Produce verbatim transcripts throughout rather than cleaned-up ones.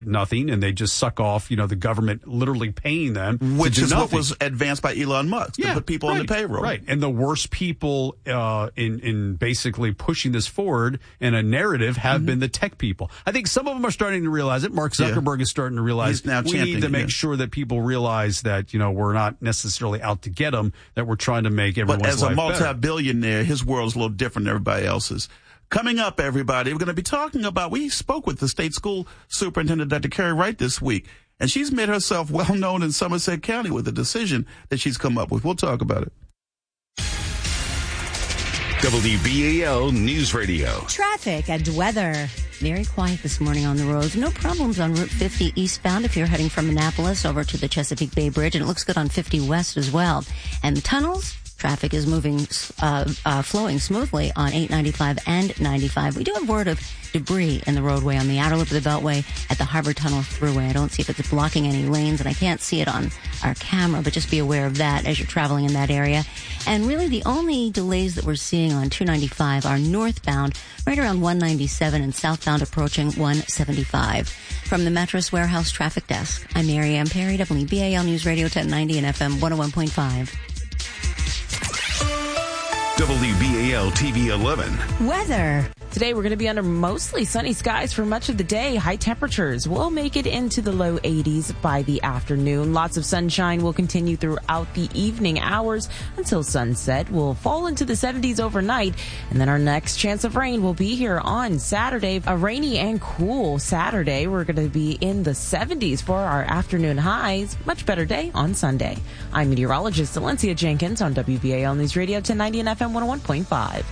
nothing, and they just suck off, you know, the government literally paying them. Which is nothing. What was advanced by Elon Musk, to yeah, put people right, on the payroll. Right. And the worst people uh, in, in basically pushing this forward in a narrative have mm-hmm. been the tech people. I think some of them are starting to realize it. Mark Zuckerberg yeah. is starting to realize now we need to make yeah. sure that people realize that, you know, we're not necessarily out to get them, that we're trying to make everyone's life better. But as a multi-billionaire, his world's a little different than everybody else's. Coming up, everybody, we're going to be talking about, we spoke with the state school superintendent, Doctor Carrie Wright, this week, and she's made herself well known in Somerset County with a decision that she's come up with. We'll talk about it. W B A L News Radio. Traffic and weather. Very quiet this morning on the roads. No problems on Route fifty eastbound if you're heading from Annapolis over to the Chesapeake Bay Bridge, and it looks good on fifty west as well. And the tunnels, traffic is moving, uh, uh, flowing smoothly on eight ninety-five and ninety-five. We do have word of debris in the roadway on the outer lip of the Beltway at the Harbor Tunnel Thruway. I don't see if it's blocking any lanes, and I can't see it on our camera, but just be aware of that as you're traveling in that area. And really the only delays that we're seeing on two ninety-five are northbound, right around one ninety-seven, and southbound approaching one seventy-five. From the Mattress Warehouse Traffic Desk, I'm Mary Ann Perry, W B A L News Radio ten ninety and F M one oh one point five. W B A L T V eleven. Weather. Today we're going to be under mostly sunny skies for much of the day. High temperatures will make it into the low eighties by the afternoon. Lots of sunshine will continue throughout the evening hours until sunset. We'll fall into the seventies overnight, and then our next chance of rain will be here on Saturday. A rainy and cool Saturday. We're going to be in the seventies for our afternoon highs. Much better day on Sunday. I'm meteorologist Valencia Jenkins on W B A L News Radio ten ninety and F M one oh one point five.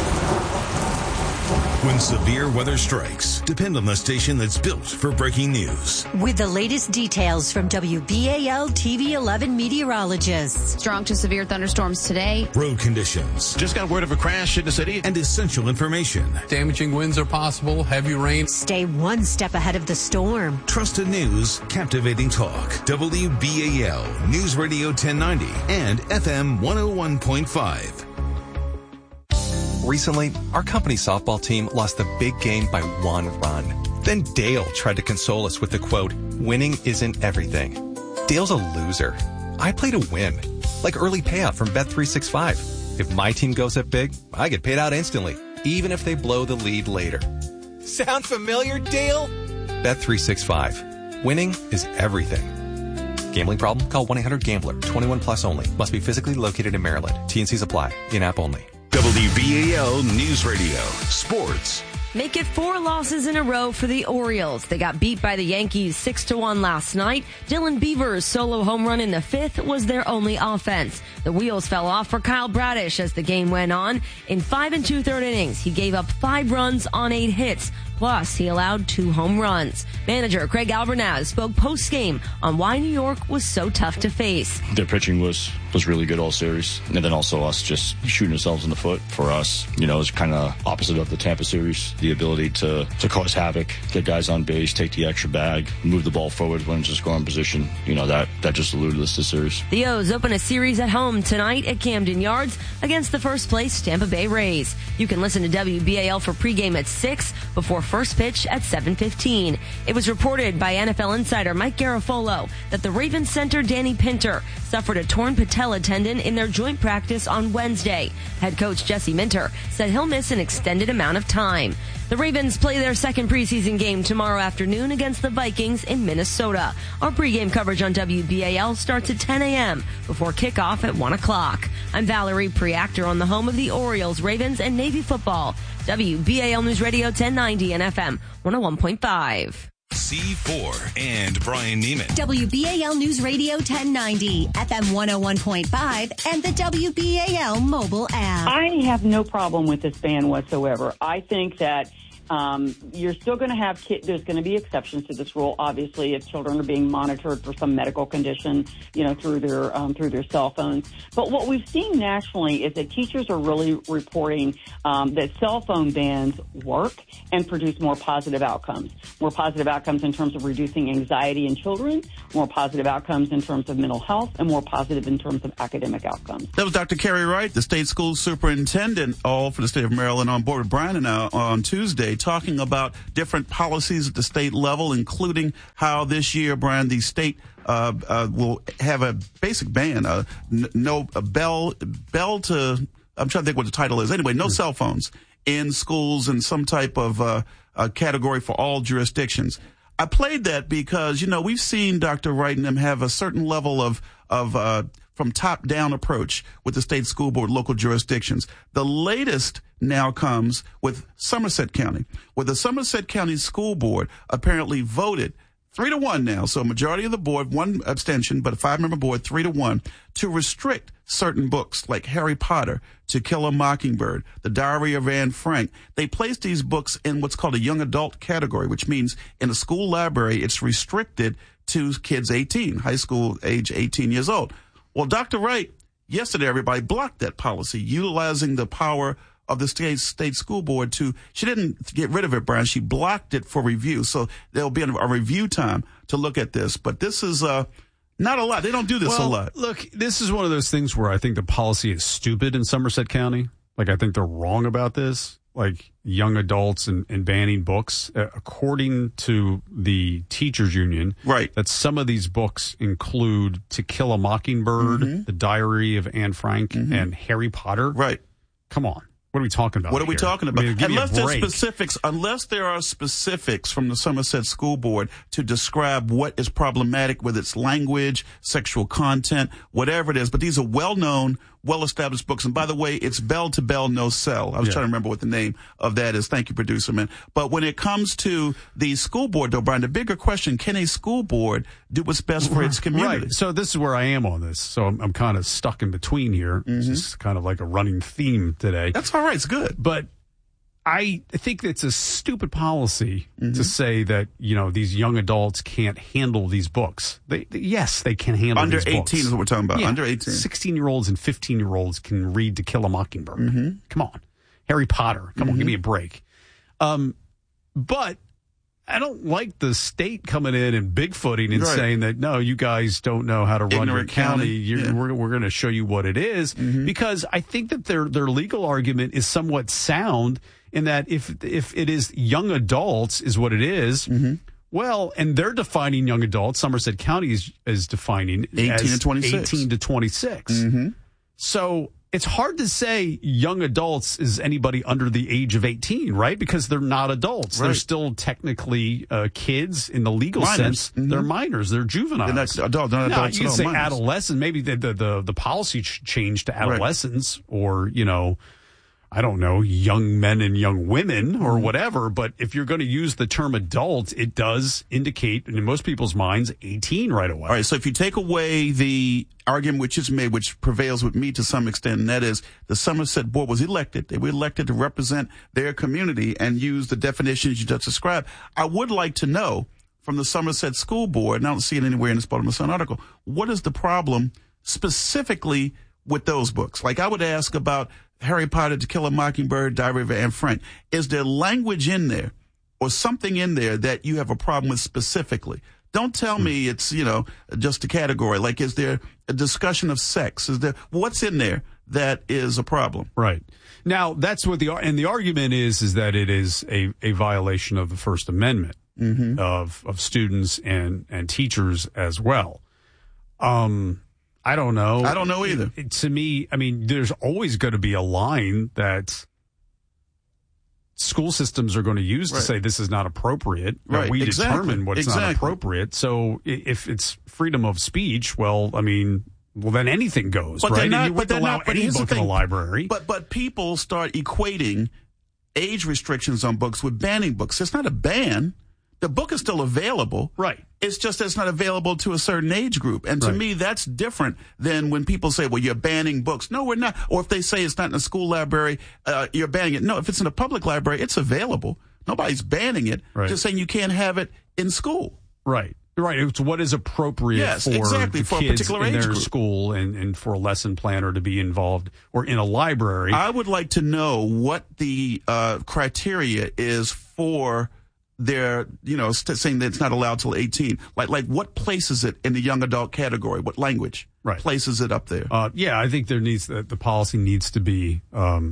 When severe weather strikes, depend on the station that's built for breaking news. With the latest details from W B A L T V eleven meteorologists. Strong to severe thunderstorms today. Road conditions. Just got word of a crash in the city. And essential information. Damaging winds are possible, heavy rain. Stay one step ahead of the storm. Trusted news, captivating talk. W B A L News Radio ten ninety and F M one oh one point five. Recently, our company softball team lost the big game by one run. Then Dale tried to console us with the quote, "Winning isn't everything." Dale's a loser. I play to win. Like early payout from Bet three sixty-five. If my team goes up big, I get paid out instantly, even if they blow the lead later. Sound familiar, Dale? Bet three sixty-five. Winning is everything. Gambling problem? Call one eight hundred gambler. twenty-one plus only. Must be physically located in Maryland. T and C's apply. In-app only. W B A L News Radio. Sports. Make it four losses in a row for the Orioles. They got beat by the Yankees six to one last night. Dylan Beaver's solo home run in the fifth was their only offense. The wheels fell off for Kyle Bradish as the game went on. In five and two-third innings, he gave up five runs on eight hits. Plus, he allowed two home runs. Manager Craig Albernaz spoke post-game on why New York was so tough to face. Their pitching was, was really good all series. And then also us just shooting ourselves in the foot. For us, you know, it's kind of opposite of the Tampa series. The ability to, to cause havoc, get guys on base, take the extra bag, move the ball forward when it's a scoring position. You know, that, that just eluded us this series. The O's open a series at home tonight at Camden Yards against the first-place Tampa Bay Rays. You can listen to W B A L for pregame at six before first pitch at seven fifteen. It was reported by N F L insider Mike Garafolo that the Ravens center Danny Pinter suffered a torn patella tendon in their joint practice on Wednesday. Head coach Jesse Minter said he'll miss an extended amount of time. The Ravens play their second preseason game tomorrow afternoon against the Vikings in Minnesota. Our pregame coverage on W B A L starts at ten a.m. before kickoff at one o'clock. I'm Valerie Preactor on the home of the Orioles, Ravens, and Navy football. W B A L News Radio ten ninety and F M one oh one point five. C four and Brian Neiman. W B A L News Radio ten ninety, F M one oh one point five, and the W B A L mobile app. I have no problem with this ban whatsoever. I think that Um, you're still going to have kids. There's going to be exceptions to this rule, obviously, if children are being monitored for some medical condition, you know, through their um, through their cell phones. But what we've seen nationally is that teachers are really reporting um, that cell phone bans work and produce more positive outcomes. More positive outcomes in terms of reducing anxiety in children, more positive outcomes in terms of mental health, and more positive in terms of academic outcomes. That was Doctor Carrie Wright, the state school superintendent, all for the state of Maryland, on board with Brian and I on Tuesday. today, talking about different policies at the state level, including how this year, Brian, the state uh, uh, will have a basic ban, uh, n- no a bell, bell to, I'm trying to think what the title is. Anyway, no mm. cell phones in schools and some type of uh, uh, category for all jurisdictions. I played that because, you know, we've seen Doctor Wright and them have a certain level of, of, uh, from top down approach with the state school board, local jurisdictions. The latest now comes with Somerset County, where the Somerset County School Board apparently voted three to one now. So a majority of the board, one abstention, but a five member board, three to one, to restrict certain books like Harry Potter, To Kill a Mockingbird, The Diary of Anne Frank. They placed these books in what's called a young adult category, which means in a school library, it's restricted to kids eighteen, high school age eighteen years old. Well, Doctor Wright, yesterday everybody blocked that policy, utilizing the power of the state state school board to, she didn't get rid of it, Brian. She blocked it for review. So there'll be a, a review time to look at this. But this is uh, not a lot. They don't do this well, a lot. Look, this is one of those things where I think the policy is stupid in Somerset County. Like, I think they're wrong about this. Like, young adults and, and banning books. Uh, according to the teachers union, right, that some of these books include To Kill a Mockingbird, mm-hmm. The Diary of Anne Frank, mm-hmm. and Harry Potter. Right. Come on. What are we talking about? What are we here? talking about? I mean, unless there's specifics, unless there are specifics from the Somerset School Board to describe what is problematic with its language, sexual content, whatever it is. But these are well-known, well-established books. And by the way, it's bell to bell, no cell. I was yeah. trying to remember what the name of that is. Thank you, producer man. But when it comes to the school board, though, Brian, the bigger question: can a school board do what's best for its community? Right. So this is where I am on this. So I'm, I'm kind of stuck in between here. Mm-hmm. This is kind of like a running theme today. That's all right. It's good. But I think it's a stupid policy mm-hmm. to say that, you know, these young adults can't handle these books. They, they yes, they can handle Under these books. eighteen is what we're talking about. Yeah. Under eighteen. sixteen-year-olds and fifteen-year-olds can read To Kill a Mockingbird. Mm-hmm. Come on. Harry Potter. Come mm-hmm. on, give me a break. Um, but I don't like the state coming in and bigfooting and right. saying that, no, you guys don't know how to run Ignorant your county. county. Yeah. We're, we're going to show you what it is. Mm-hmm. Because I think that their their legal argument is somewhat sound in that if if it is young adults is what it is, mm-hmm. well, and they're defining young adults, Somerset County is, is defining eighteen as to twenty-six. eighteen to twenty-six. Mm-hmm. So it's hard to say young adults is anybody under the age of eighteen, right? Because they're not adults. Right. They're still technically uh, kids in the legal minors. sense. Mm-hmm. They're minors. They're juveniles. They're not adult, they're not no, adults you can at say all, minors. adolescent. Maybe the, the, the, the policy ch- changed to adolescents right. or, you know, I don't know, young men and young women or whatever. But if you're going to use the term adult, it does indicate, in most people's minds, eighteen right away. All right. So if you take away the argument which is made, which prevails with me to some extent, and that is the Somerset Board was elected. They were elected to represent their community and use the definitions you just described. I would like to know from the Somerset School Board, and I don't see it anywhere in this Baltimore Sun article, what is the problem specifically with those books? Like, I would ask about Harry Potter, To Kill a Mockingbird, Diary of Anne Frank. Is there language in there or something in there that you have a problem with specifically? Don't tell me it's, you know, just a category. Like, is there a discussion of sex? Is there, what's in there that is a problem? Right. Now, that's what the, and the argument is, is that it is a, a violation of the First Amendment mm-hmm. of, of students and, and teachers as well. Um, I don't know. I don't know either. It, to me, I mean, there's always going to be a line that school systems are going to use right. to say this is not appropriate. Right. We exactly. determine what's exactly. not appropriate. So if it's freedom of speech, well, I mean, well, then anything goes, but right? Not, and you wouldn't allow not, any book in the library. But but people start equating age restrictions on books with banning books. It's not a ban. The book is still available. Right. It's just that it's not available to a certain age group. And to right. me, that's different than when people say, well, you're banning books. No, we're not. Or if they say it's not in a school library, uh, you're banning it. No, if it's in a public library, it's available. Nobody's banning it. Right. Just saying you can't have it in school. Right. Right. It's what is appropriate yes, for exactly, the for kids a particular in age their group. school and, and for a lesson planner to be involved or in a library. I would like to know what the uh, criteria is for they're, you know, st- saying that it's not allowed till eighteen. Like, like what places it in the young adult category? What language right. places it up there? Uh, yeah, I think there needs the, the policy needs to be um,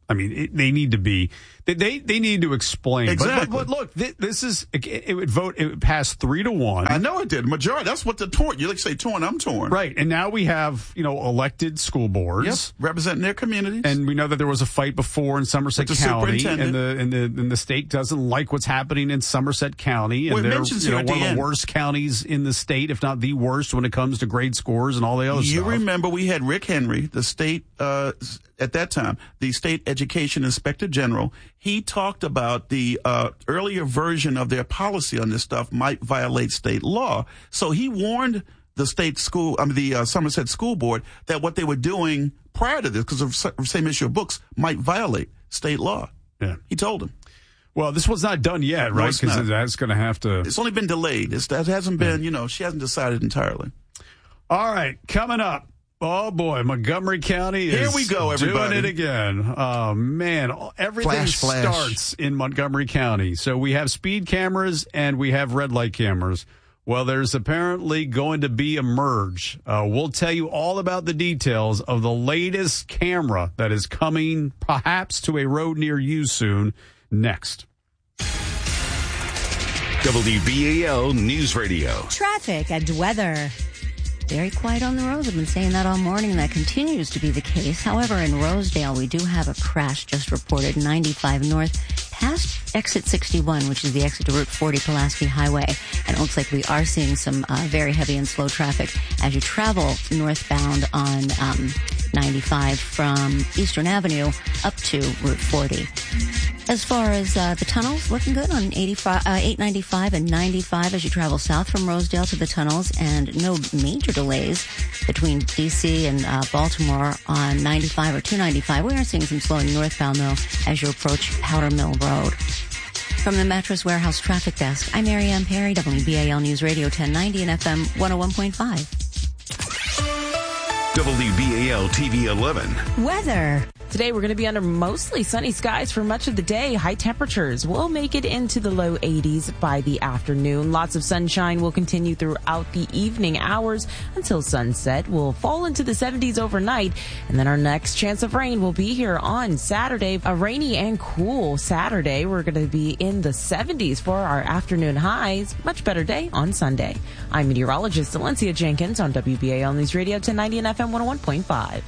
I mean, it, they need to be, they, they, they need to explain. Exactly. But, but, but look, this, this is, it, it would vote, it would pass three to one. I know it did. Majority. That's what the torn. You like to say torn, I'm torn. Right. And now we have, you know, elected school boards. Yep. Representing their communities. And we know that there was a fight before in Somerset With the County. superintendent. And the, and the, and the state doesn't like what's happening in Somerset County. And Well, it they're, mentions you know, here at one the of end. the worst counties in the state, if not the worst when it comes to grade scores and all the other You stuff. remember we had Rick Henry, the state, uh, at that time, the state education inspector general. He talked about the uh, earlier version of their policy on this stuff might violate state law. So he warned the state school, I mean, the uh, Somerset School Board that what they were doing prior to this, because of the same issue of books, might violate state law. Yeah. He told him. Well, this was not done yet, No, right? it's Because not. that's going to have to. It's only been delayed. It's, that hasn't been, you know, she hasn't decided entirely. All right, coming up. Oh boy, Montgomery County is Here we go, everybody. doing it again. Oh man, everything Flash, flash. starts in Montgomery County. So we have speed cameras and we have red light cameras. Well, there's apparently going to be a merge. Uh, we'll tell you all about the details of the latest camera that is coming perhaps to a road near you soon next. W B A L News Radio. Traffic and weather. Very quiet on the roads. I've been saying that all morning, and that continues to be the case. However, in Rosedale, we do have a crash just reported, ninety-five north, past exit sixty-one, which is the exit to Route forty Pulaski Highway. And it looks like we are seeing some uh, very heavy and slow traffic as you travel northbound on um, ninety-five from Eastern Avenue up to Route forty. As far as uh, the tunnels, looking good on eighty-five, uh, eight ninety-five and ninety-five as you travel south from Rosedale to the tunnels, and no major delays between D C and uh, Baltimore on ninety-five or two ninety-five. We are seeing some slowing northbound, though, as you approach Powder Mill Road. From the Mattress Warehouse Traffic Desk, I'm Mary Ann Perry, W B A L News Radio ten ninety and F M one oh one point five. W B A L T V eleven. Weather. Today we're going to be under mostly sunny skies for much of the day. High temperatures will make it into the low eighties by the afternoon. Lots of sunshine will continue throughout the evening hours until sunset. We'll fall into the seventies overnight, and then our next chance of rain will be here on Saturday. A rainy and cool Saturday. We're going to be in the seventies for our afternoon highs. Much better day on Sunday. I'm meteorologist Valencia Jenkins on W B A L News Radio ten ninety and F M one oh one point five.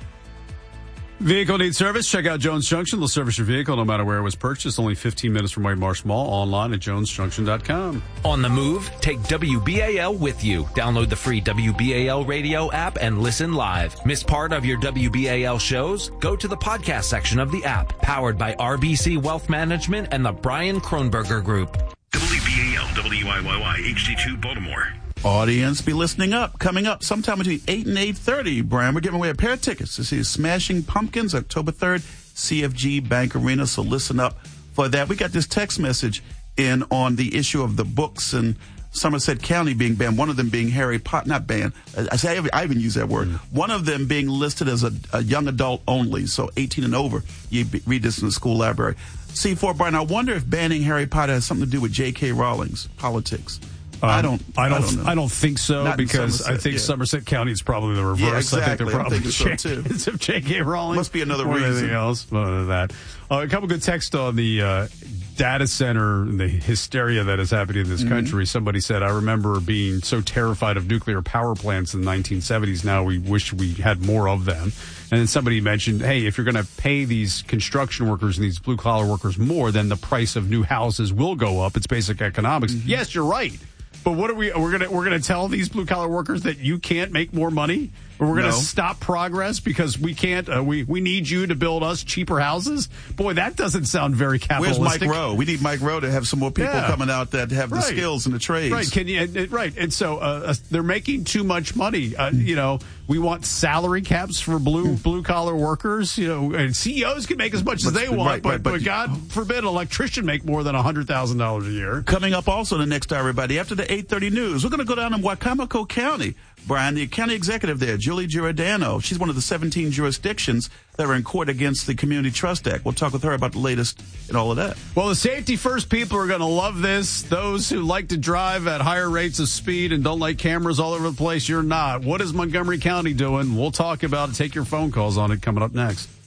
Vehicle needs service? Check out Jones Junction. They'll service your vehicle no matter where it was purchased. Only fifteen minutes from White Marsh Mall. Online at jones junction dot com. On the move, take W B A L with you. Download the free W B A L radio app and listen live. Miss part of your W B A L shows? Go to the podcast section of the app. Powered by R B C Wealth Management and the Brian Kronberger Group. W B A L W I Y Y H D two Baltimore. Audience, be listening up. Coming up sometime between eight and eight thirty, Brian, we're giving away a pair of tickets to see Smashing Pumpkins October third, C F G Bank Arena. So listen up for that. We got this text message in on the issue of the books and Somerset County being banned, one of them being Harry Potter, not banned. I say I even use that word. Mm. One of them being listed as a, a young adult only, so eighteen and over. You be, read this in the school library. C four, Brian, I wonder if banning Harry Potter has something to do with J K. Rowling's politics. Um, I don't. I don't. I don't, know. I don't think so. Not because I think yeah. Somerset County is probably the reverse. Yeah, exactly. I think they're probably I'm thinking so too. It's of J K. Rowling. Must be another more reason. Than anything else. Other than that, uh, a couple good texts on the uh, data center, the hysteria that is happening in this mm-hmm. country. Somebody said, "I remember being so terrified of nuclear power plants in the nineteen seventies. Now we wish we had more of them." And then somebody mentioned, "Hey, if you're going to pay these construction workers and these blue collar workers more, then the price of new houses will go up. It's basic economics." Mm-hmm. Yes, you're right. But what are we? We're gonna we're gonna tell these blue collar workers that you can't make more money, or we're gonna no. stop progress because we can't. Uh, we we need you to build us cheaper houses. Boy, that doesn't sound very capitalistic. Where's Mike Rowe? We need Mike Rowe to have some more people yeah. coming out that have the right. skills and the trades. Right? Can you? And, right. And so uh, they're making too much money. Uh, you know, we want salary caps for blue blue collar workers. You know, and C E Os can make as much but, as they want, right, but, right, but, but God forbid an electrician make more than a hundred thousand dollars a year. Coming up also in the next hour, everybody, after the eight thirty news, we're going to go down in Wicomico County. Brian, the county executive there, Julie Giordano, she's one of the seventeen jurisdictions that are in court against the Community Trust Act. We'll talk with her about the latest and all of that. Well, the safety first people are going to love this. Those who like to drive at higher rates of speed and don't like cameras all over the place, you're not. What is Montgomery County doing? We'll talk about it. Take your phone calls on it coming up next.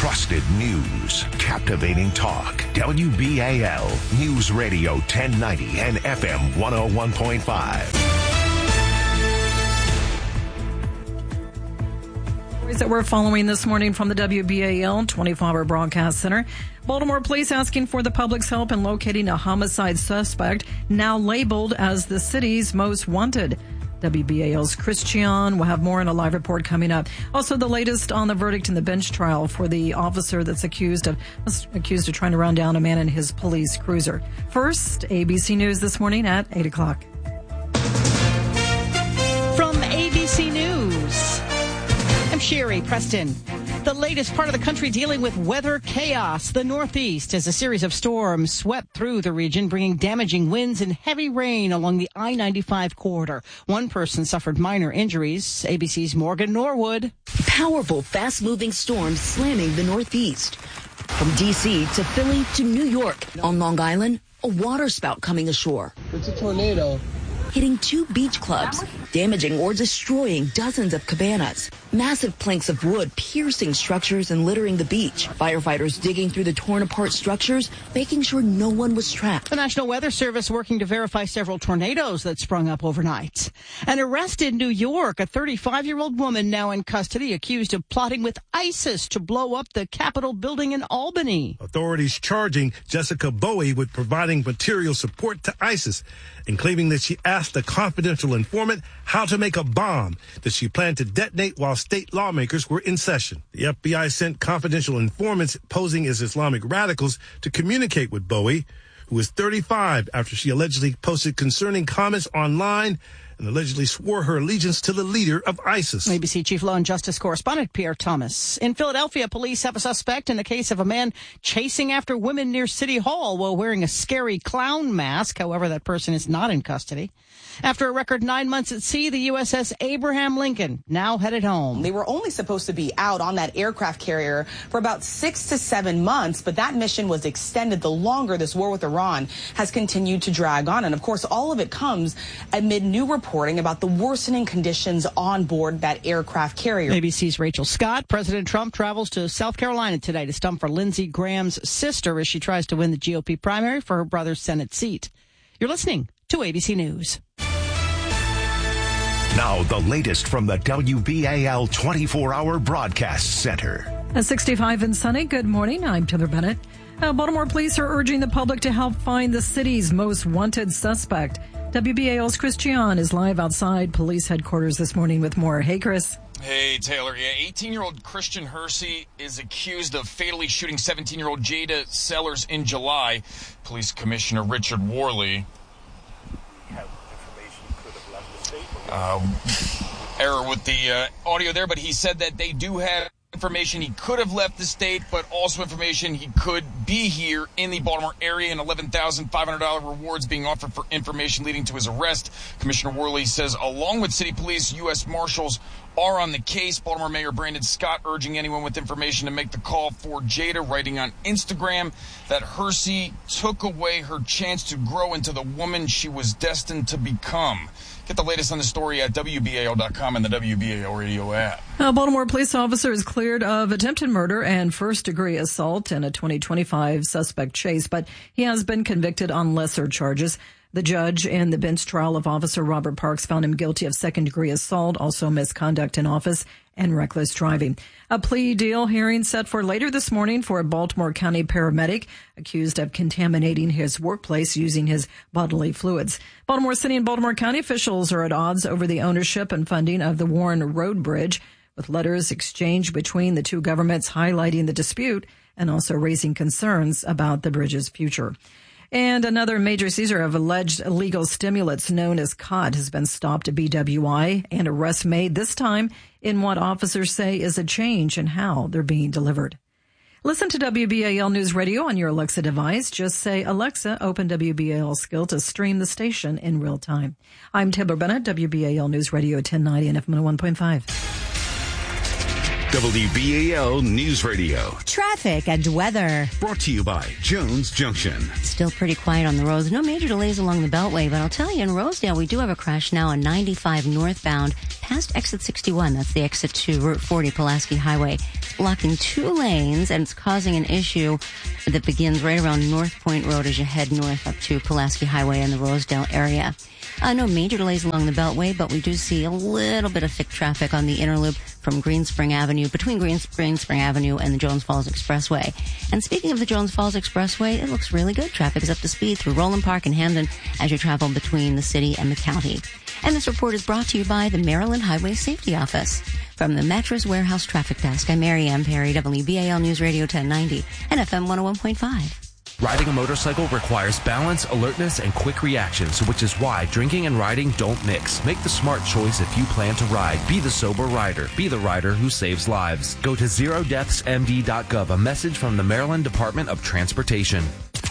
Trusted news. Captivating talk. W B A L News Radio ten ninety and F M one oh one point five. That we're following this morning from the W B A L twenty-four hour broadcast center. Baltimore police asking for the public's help in locating a homicide suspect now labeled as the city's most wanted. W B A L's Christian will have more in a live report coming up. Also, the latest on the verdict in the bench trial for the officer that's accused of accused of trying to run down a man in his police cruiser. First, A B C News this morning at eight o'clock. From A B C News, I'm Sherry Preston. The latest part of the country dealing with weather chaos. The Northeast as a series of storms swept through the region, bringing damaging winds and heavy rain along the I ninety-five corridor. One person suffered minor injuries. A B C's Morgan Norwood. Powerful, fast-moving storms slamming the Northeast. From D C to Philly to New York. On Long Island, a waterspout coming ashore. It's a tornado. Hitting two beach clubs, damaging or destroying dozens of cabanas. Massive planks of wood piercing structures and littering the beach. Firefighters digging through the torn apart structures, making sure no one was trapped. The National Weather Service working to verify several tornadoes that sprung up overnight. An arrest in New York, a thirty-five-year-old woman now in custody accused of plotting with ISIS to blow up the Capitol building in Albany. Authorities charging Jessica Bowie with providing material support to ISIS and claiming that she asked a confidential informant how to make a bomb that she planned to detonate while state lawmakers were in session. The F B I sent confidential informants posing as Islamic radicals to communicate with Bowie, who is thirty-five, after she allegedly posted concerning comments online and allegedly swore her allegiance to the leader of ISIS. A B C Chief Law and Justice Correspondent Pierre Thomas. In Philadelphia, police have a suspect in the case of a man chasing after women near City Hall while wearing a scary clown mask. However, that person is not in custody. After a record nine months at sea, the U S S Abraham Lincoln now headed home. They were only supposed to be out on that aircraft carrier for about six to seven months, but that mission was extended the longer this war with Iran has continued to drag on. And of course, all of it comes amid new reporting about the worsening conditions on board that aircraft carrier. A B C's Rachel Scott. President Trump travels to South Carolina today to stump for Lindsey Graham's sister as she tries to win the G O P primary for her brother's Senate seat. You're listening to A B C News. Now, the latest from the W B A L twenty-four hour broadcast center. At sixty-five and sunny, good morning. I'm Taylor Bennett. Uh, Baltimore police are urging the public to help find the city's most wanted suspect. W B A L's Chris Gian is live outside police headquarters this morning with more. Hey, Chris. Hey, Taylor. Yeah, eighteen-year-old Christian Hersey is accused of fatally shooting seventeen-year-old Jada Sellers in July. Police Commissioner Richard Worley. Uh, error with the uh, audio there, but he said that they do have information he could have left the state, but also information he could be here in the Baltimore area, and eleven thousand five hundred dollars rewards being offered for information leading to his arrest. Commissioner Worley says along with city police, U S Marshals are on the case. Baltimore Mayor Brandon Scott urging anyone with information to make the call for Jada, writing on Instagram that Hersey took away her chance to grow into the woman she was destined to become. Get the latest on the story at W B A L dot com and the W B A L radio app. A Baltimore police officer is cleared of attempted murder and first-degree assault in a twenty twenty-five suspect chase, but he has been convicted on lesser charges. The judge in the bench trial of Officer Robert Parks found him guilty of second-degree assault, also misconduct in office, and reckless driving. A plea deal hearing set for later this morning for a Baltimore County paramedic accused of contaminating his workplace using his bodily fluids. Baltimore City and Baltimore County officials are at odds over the ownership and funding of the Warren Road Bridge, with letters exchanged between the two governments highlighting the dispute and also raising concerns about the bridge's future. And another major seizure of alleged illegal stimulants known as C O D has been stopped at B W I, and arrests made this time in what officers say is a change in how they're being delivered. Listen to W B A L News Radio on your Alexa device. Just say, Alexa, open W B A L skill to stream the station in real time. I'm Taylor Bennett, W B A L News Radio ten ninety and F M one oh one point five. W B A L News Radio. Traffic and weather. Brought to you by Jones Junction. Still pretty quiet on the roads. No major delays along the Beltway, but I'll tell you, in Rosedale, we do have a crash now on ninety-five northbound past exit sixty-one. That's the exit to Route forty, Pulaski Highway. It's blocking two lanes, and it's causing an issue that begins right around North Point Road as you head north up to Pulaski Highway in the Rosedale area. Uh, no major delays along the Beltway, but we do see a little bit of thick traffic on the inner loop from Greenspring Avenue, between Green, Greenspring Avenue and the Jones Falls Expressway. And speaking of the Jones Falls Expressway, it looks really good. Traffic is up to speed through Roland Park and Hamden as you travel between the city and the county. And this report is brought to you by the Maryland Highway Safety Office. From the Mattress Warehouse Traffic Desk, I'm Mary Ann Perry, W B A L News Radio ten ninety and F M one oh one point five. Riding a motorcycle requires balance, alertness, and quick reactions, which is why drinking and riding don't mix. Make the smart choice if you plan to ride. Be the sober rider. Be the rider who saves lives. Go to zero deaths m d dot gov, a message from the Maryland Department of Transportation.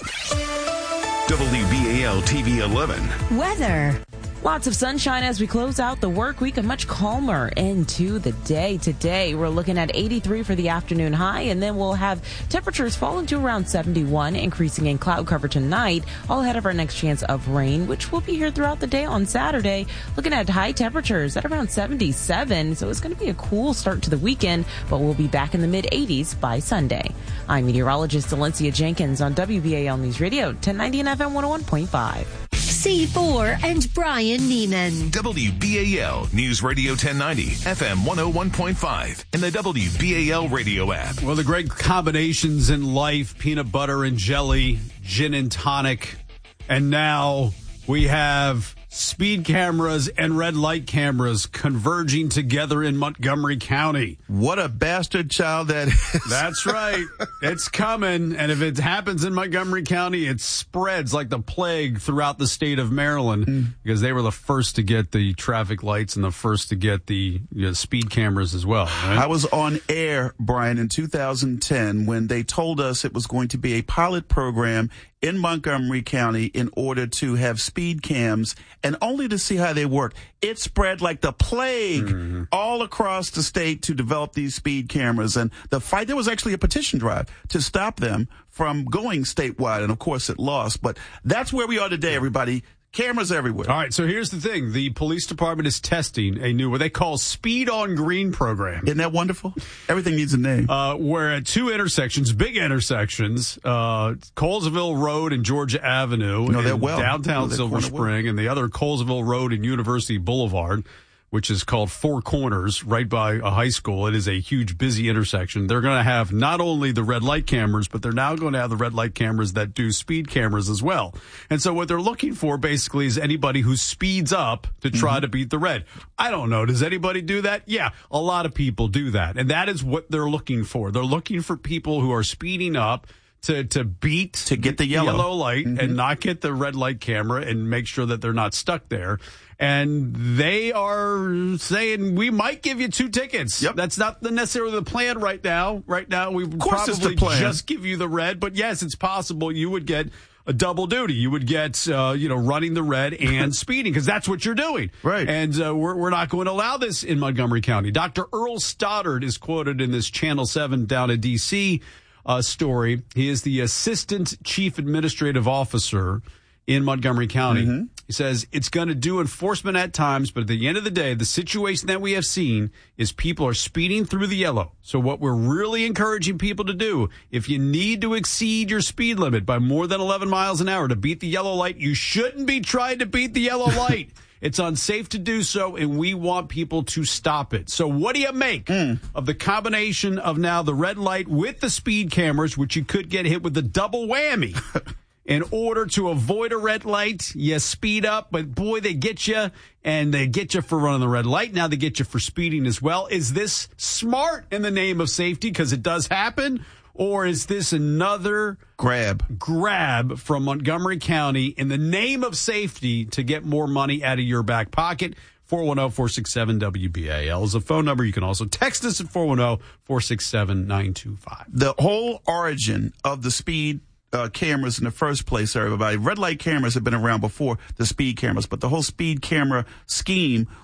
W B A L T V eleven. Weather. Lots of sunshine as we close out the work week, a much calmer into the day today. We're looking at eighty-three for the afternoon high, and then we'll have temperatures falling to around seventy-one, increasing in cloud cover tonight, all ahead of our next chance of rain, which will be here throughout the day on Saturday. Looking at high temperatures at around seventy-seven, so it's going to be a cool start to the weekend, but we'll be back in the mid-eighties by Sunday. I'm meteorologist Valencia Jenkins on W B A L News Radio, ten ninety and F M one oh one point five. C four and Brian Neiman. W B A L News Radio ten ninety, F M one oh one point five, and the W B A L radio app. Well, the great combinations in life, peanut butter and jelly, gin and tonic, and now we have speed cameras and red light cameras converging together in Montgomery County. What a bastard child that is. That's right. It's coming. And if it happens in Montgomery County, it spreads like the plague throughout the state of Maryland mm. because they were the first to get the traffic lights and the first to get the you know, speed cameras as well. Right? I was on air, Brian, in two thousand ten when they told us it was going to be a pilot program in Montgomery County in order to have speed cams and only to see how they work. It spread like the plague mm-hmm. all across the state to develop these speed cameras. And the fight, there was actually a petition drive to stop them from going statewide. And of course it lost. But that's where we are today, everybody. Cameras everywhere. All right, so here's the thing. The police department is testing a new, what they call Speed on Green program. Isn't that wonderful? Everything needs a name. Uh, where at two intersections, big intersections, uh, Colesville Road and Georgia Avenue, no, they're well. downtown no, Silver Spring, well. and the other Colesville Road and University Boulevard, which is called Four Corners, right by a high school. It is a huge, busy intersection. They're going to have not only the red light cameras, but they're now going to have the red light cameras that do speed cameras as well. And so what they're looking for basically is anybody who speeds up to try mm-hmm. to beat the red. I don't know. Does anybody do that? Yeah, a lot of people do that. And that is what they're looking for. They're looking for people who are speeding up to, to beat to get the yellow, yellow light mm-hmm. and not get the red light camera and make sure that they're not stuck there. And they are saying we might give you two tickets. Yep. That's not necessarily the plan right now. Right now, we would probably just give you the red. But yes, it's possible you would get a double duty. You would get, uh, you know, running the red and speeding because that's what you're doing. Right. And uh, we're, we're not going to allow this in Montgomery County. Doctor Earl Stoddard is quoted in this Channel seven down in D C uh, story. He is the Assistant Chief Administrative Officer in Montgomery County. Mm-hmm. He says it's going to do enforcement at times, but at the end of the day, the situation that we have seen is people are speeding through the yellow. So what we're really encouraging people to do, if you need to exceed your speed limit by more than eleven miles an hour to beat the yellow light, you shouldn't be trying to beat the yellow light. It's unsafe to do so, and we want people to stop it. So what do you make mm. of the combination of now the red light with the speed cameras, which you could get hit with the double whammy? In order to avoid a red light, you speed up, but boy, they get you, and they get you for running the red light. Now they get you for speeding as well. Is this smart in the name of safety? Because it does happen. Or is this another grab grab from Montgomery County in the name of safety to get more money out of your back pocket? four one zero, four six seven, W B A L is a phone number. You can also text us at four one zero, four six seven, nine two five. The whole origin of the speed Uh, cameras in the first place, everybody. Red light cameras have been around before the speed cameras, but the whole speed camera scheme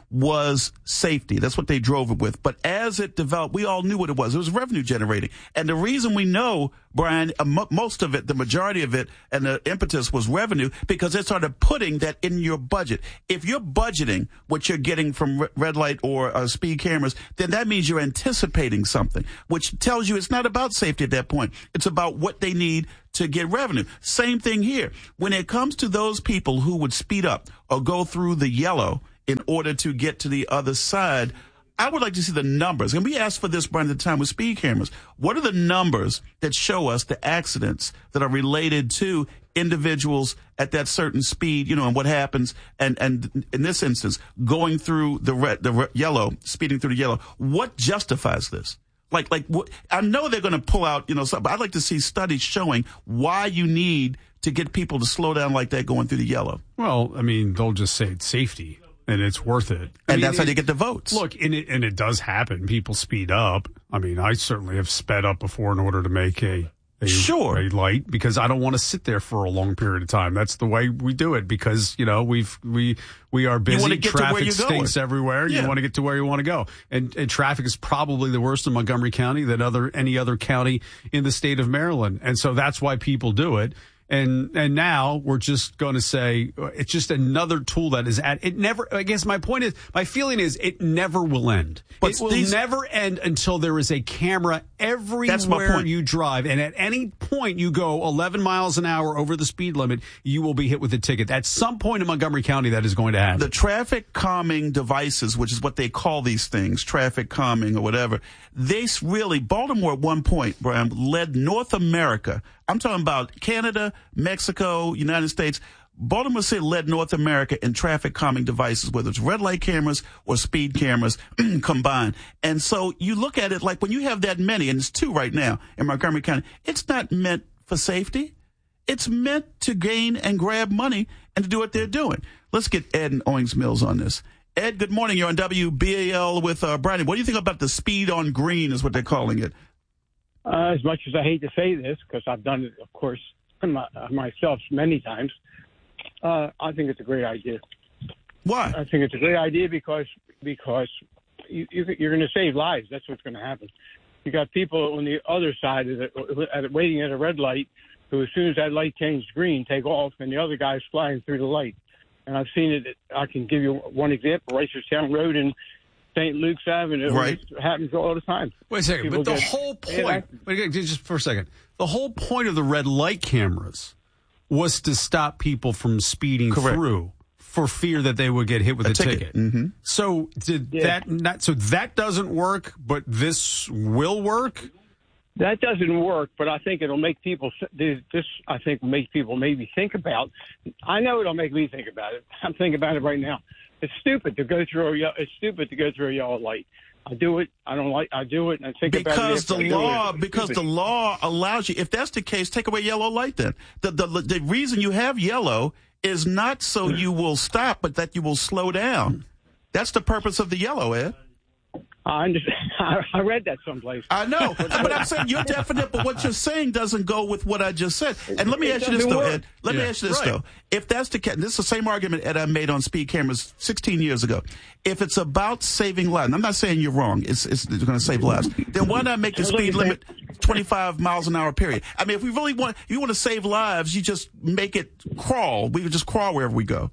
was safety. That's what they drove it with. But as it developed, we all knew what it was. It was revenue generating. And the reason we know, Brian, uh, m- most of it, the majority of it, and the impetus was revenue, because they started putting that in your budget. If you're budgeting what you're getting from re- red light or uh, speed cameras, then that means you're anticipating something, which tells you it's not about safety at that point. It's about what they need to get revenue. Same thing here. When it comes to those people who would speed up or go through the yellow in order to get to the other side, I would like to see the numbers. And we asked for this, Brian, at the time with speed cameras. What are the numbers that show us the accidents that are related to individuals at that certain speed, you know, and what happens? And, and in this instance, going through the red, the red, yellow, speeding through the yellow. What justifies this? Like, like, what, I know they're going to pull out, you know, something, but I'd like to see studies showing why you need to get people to slow down like that going through the yellow. Well, I mean, they'll just say it's safety and it's worth it. I and mean, that's it, how you get the votes. Look, and it, and it does happen. People speed up. I mean, I certainly have sped up before in order to make a, a, sure. a light, because I don't want to sit there for a long period of time. That's the way we do it, because, you know, we've, we, we are busy. You want to get traffic to where you're stinks going. everywhere. Yeah. You want to get to where you want to go. And, and traffic is probably the worst in Montgomery County than other, any other county in the state of Maryland. And so that's why people do it. And and now we're just going to say it's just another tool that is at it. Never. I guess my point is, my feeling is it never will end. But it will these, never end until there is a camera everywhere you drive, and at any point you go eleven miles an hour over the speed limit, you will be hit with a ticket. At some point in Montgomery County, that is going to happen. The traffic calming devices, which is what they call these things, traffic calming or whatever, they really, Baltimore at one point, Brian, led North America. I'm talking about Canada, Mexico, United States. Baltimore City led North America in traffic calming devices, whether it's red light cameras or speed cameras combined. And so you look at it like when you have that many, and it's two right now in Montgomery County, it's not meant for safety. It's meant to gain and grab money and to do what they're doing. Let's get Ed in Owings Mills on this. Ed, good morning. You're on W B A L with uh, Brian. What do you think about the speed on green is what they're calling it? Uh, as much as I hate to say this, because I've done it, of course, my, myself many times, uh, I think it's a great idea. Why? I think it's a great idea because because you, you, you're going to save lives. That's what's going to happen. You got people on the other side of the, at, waiting at a red light who, as soon as that light changed green, take off, and the other guy's flying through the light. And I've seen it. I can give you one example: Reisterstown Road in Saint Luke's Avenue. Right. It happens all the time. Wait a second, People but the get, whole point, wait, just for a second, the whole point of the red light cameras was to stop people from speeding Correct. through for fear that they would get hit with a, a ticket. ticket. Mm-hmm. So did Yeah. that not? So that doesn't work, but this will work. That doesn't work, but I think it'll make people. This, I think, will make people maybe think about. I know it'll make me think about it. I'm thinking about it right now. It's stupid to go through a. ye- It's stupid to go through a yellow light. I do it. I don't like. I do it, and I think about it. Because after the I do law, it. It's because stupid. the law allows you. If that's the case, take away yellow light. Then the the the reason you have yellow is not so you will stop, but that you will slow down. That's the purpose of the yellow, Ed. I understand. I read that someplace. I know, but I'm saying you're definite, but what you're saying doesn't go with what I just said. And let me It ask you this, doesn't though, work. Ed. Let Yeah. me ask you this, Right. though. If that's the case, this is the same argument, Ed, I made on speed cameras sixteen years ago. If it's about saving lives, and I'm not saying you're wrong, it's, it's, it's going to save lives, then why not make the speed limit twenty-five miles an hour, period? I mean, if we really want, if you want to save lives, you just make it crawl. We would just crawl wherever we go.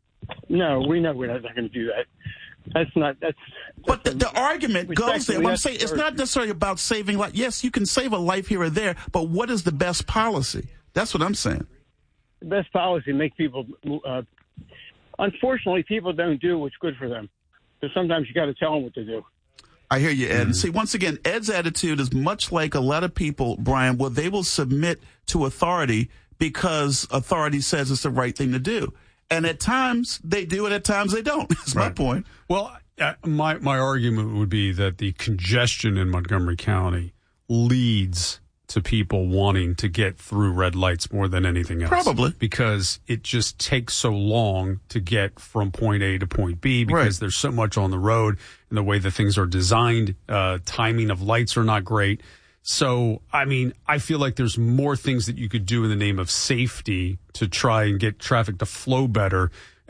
No, we know we're not going to do that. That's not. That's. But the, the argument goes there. What I'm that's saying, it's absurd. not necessarily about saving life. Yes, you can save a life here or there, but what is the best policy? That's what I'm saying. The best policy make people. Uh, unfortunately, people don't do what's good for them. So sometimes you got to tell them what to do. I hear you, Ed. And see, once again, Ed's attitude is much like a lot of people, Brian, where they will submit to authority because authority says it's the right thing to do. And at times they do, and at times they don't. That's my point. Well, uh, my my argument would be that the congestion in Montgomery County leads to people wanting to get through red lights more than anything else. Probably. Because it just takes so long to get from point A to point B because Right. there's so much on the road and the way that things are designed. Uh, timing of lights are not great. So, I mean, I feel like there's more things that you could do in the name of safety to try and get traffic to flow better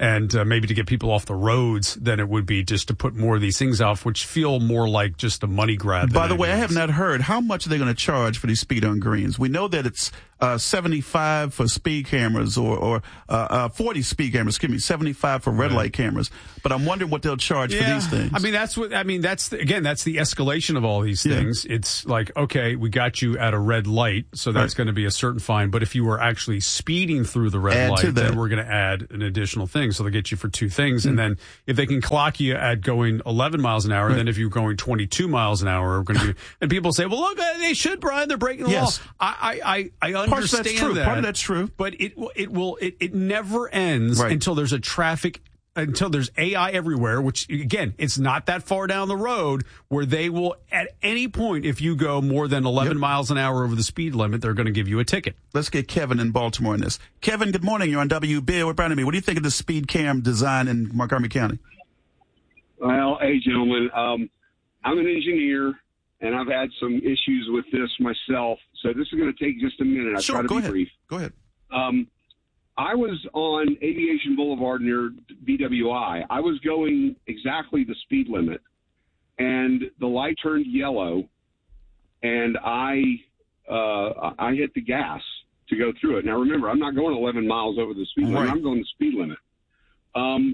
and uh, maybe to get people off the roads than it would be just to put more of these things off, which feel more like just a money grab. By the way, I have not heard how much are they going to charge for these speed on greens. We know that it's uh, seventy-five for speed cameras, or, or uh, uh, forty speed cameras. Excuse me, seventy-five for red right. light cameras. But I'm wondering what they'll charge yeah. for these things. I mean, that's what I mean. That's the, again, that's the escalation of all these things. Yeah. It's like, okay, we got you at a red light, so that's right. going to be a certain fine. But if you were actually speeding through the red add light, then we're going to add an additional thing. So they get you for two things, mm. and then if they can clock you at going eleven miles an hour, right. then if you're going twenty-two miles an hour, we're going to be. And people say, well, look, they should, Brian. They're breaking the yes. law. I, I, I, I understand Part of that's true. that. Part of that's true. But it, it will, it, it never ends right. until there's a traffic. Until there's A I everywhere, which, again, it's not that far down the road where they will, at any point, if you go more than eleven yep. miles an hour over the speed limit, they're going to give you a ticket. Let's get Kevin in Baltimore in this. Kevin, good morning. You're on W B A L with Brian and me. What do you think of the speed cam design in Montgomery County? Well, hey, gentlemen, um, I'm an engineer, and I've had some issues with this myself, so this is going to take just a minute. I'll sure, try to go be ahead. brief. Go ahead. Um, I was on Aviation Boulevard near B W I. I was going exactly the speed limit, and the light turned yellow, and I uh, I hit the gas to go through it. Now, remember, I'm not going eleven miles over the speed limit. Right. I'm going the speed limit. Um,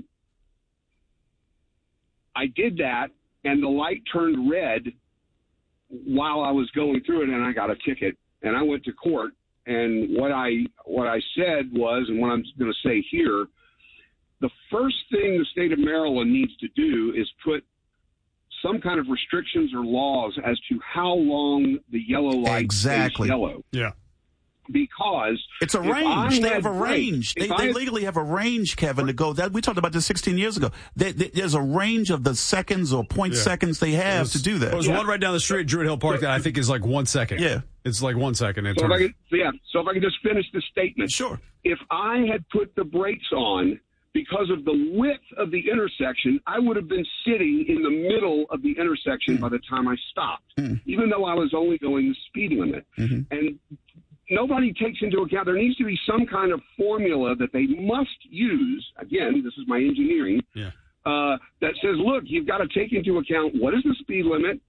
I did that, and the light turned red while I was going through it, and I got a ticket, and I went to court. And what I what I said was, and what I'm going to say here, the first thing the state of Maryland needs to do is put some kind of restrictions or laws as to how long the yellow light exactly. stays yellow. Yeah. Because it's a range. They have a range. They, I, they legally have a range, Kevin, to go. That we talked about this sixteen years ago. They, they, there's a range of the seconds or point yeah. seconds they have was, to do that. There's yeah. one right down the street at Druid Hill Park that I think is like one second. Yeah. It's like one second. So if, I could, yeah. so if I could just finish the statement. Sure. If I had put the brakes on because of the width of the intersection, I would have been sitting in the middle of the intersection mm. by the time I stopped, mm. even though I was only going the speed limit. Mm-hmm. And nobody takes into account, there needs to be some kind of formula that they must use. Again, this is my engineering, yeah. uh, that says, look, you've got to take into account what is the speed limit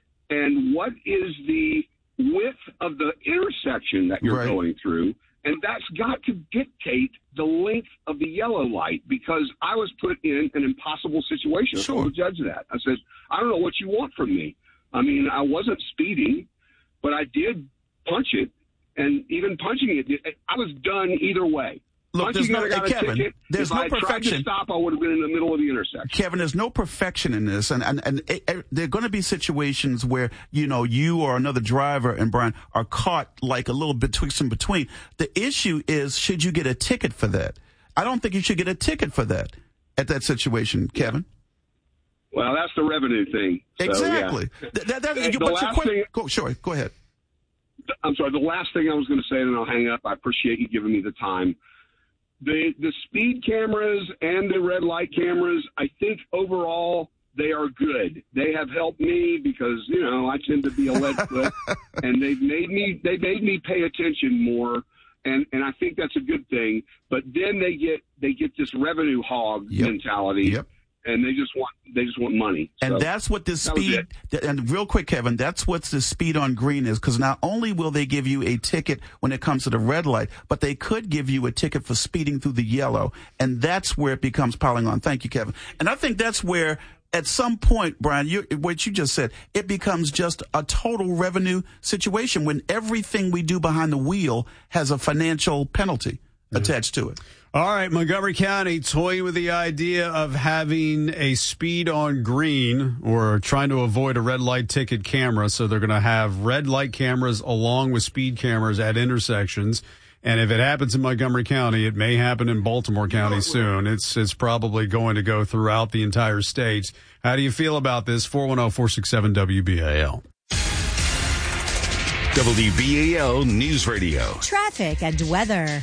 and what is the width of the intersection that you're right. going through. And that's got to dictate the length of the yellow light, because I was put in an impossible situation. Sure. I told the judge that. I said, I don't know what you want from me. I mean, I wasn't speeding, but I did punch it. And even punching it, I was done either way. Look, there's no, hey, Kevin, ticket. there's if no I perfection. Tried to stop, I would have been in the middle of the intersection. Kevin, there's no perfection in this, and and and it, it, there are going to be situations where you know you or another driver and Brian are caught like a little betwixt and between. The issue is, should you get a ticket for that? I don't think you should get a ticket for that at that situation, Kevin. Well, that's the revenue thing. So, exactly. Yeah. That, that, the but last quick, thing, go, sure, go ahead. I'm sorry. The last thing I was going to say, and then I'll hang up. I appreciate you giving me the time. The the speed cameras and the red light cameras, I think overall they are good. They have helped me because, you know, I tend to be a lead foot, and they've made me they made me pay attention more, and and I think that's a good thing. But then they get they get this revenue hog yep. mentality. Yep. And they just want they just want money. And so, that's what this that speed, and real quick, Kevin, that's what the speed on green is, because not only will they give you a ticket when it comes to the red light, but they could give you a ticket for speeding through the yellow. And that's where it becomes piling on. Thank you, Kevin. And I think that's where, at some point, Brian, you, what you just said, it becomes just a total revenue situation when everything we do behind the wheel has a financial penalty mm-hmm. attached to it. All right, Montgomery County toying with the idea of having a speed on green or trying to avoid a red light ticket camera. So they're going to have red light cameras along with speed cameras at intersections. And if it happens in Montgomery County, it may happen in Baltimore County soon. It's it's probably going to go throughout the entire state. How do you feel about this? four one zero, four six seven, W B A L. W B A L News Radio. Traffic and weather.